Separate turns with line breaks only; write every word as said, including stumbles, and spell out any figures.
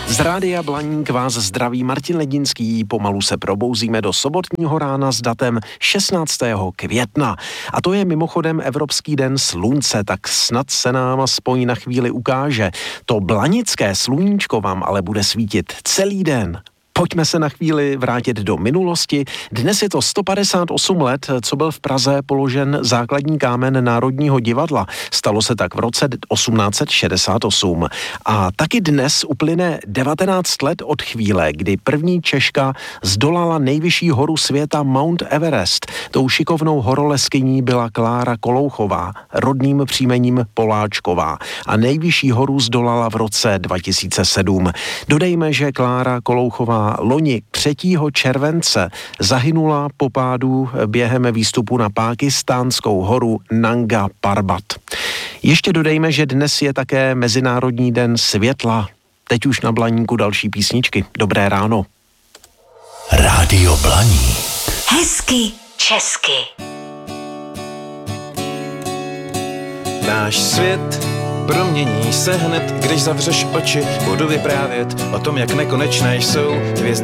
Z Rádia Blaník vás zdraví Martin Ledinský. Pomalu se probouzíme do sobotního rána s datem šestnáctého května. A to je mimochodem Evropský den slunce, tak snad se nám aspoň na chvíli ukáže. To blanické sluníčko vám ale bude svítit celý den. Pojďme se na chvíli vrátit do minulosti. Dnes je to sto padesát osm let, co byl v Praze položen základní kámen Národního divadla. Stalo se tak v roce osmnáct set šedesát osm. A taky dnes uplyne devatenáct let od chvíle, kdy první Češka zdolala nejvyšší horu světa Mount Everest. Tou šikovnou horolezkyní byla Klára Kolouchová, rodným příjmením Poláčková. A nejvyšší horu zdolala v roce dva tisíce sedm. Dodejme, že Klára Kolouchová loni třetího července zahynula po pádu během výstupu na pákistánskou horu Nanga Parbat. Ještě dodejme, že dnes je také Mezinárodní den světla. Teď už na Blaníku další písničky. Dobré ráno.
Rádio Blaník.
Hezky česky.
Náš svět promění se hned, když zavřeš oči. Budu vyprávět o tom, jak nekonečné jsou hvězdy.